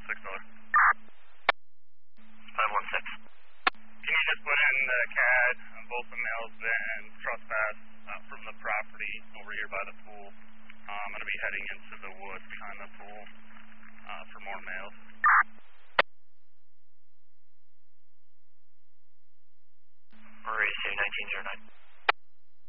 $6. 516. Can you just put in the CAD on both the mails and trespass from the property over here by the pool? I'm going to be heading into the woods behind the pool for more mails. Maurice 1909.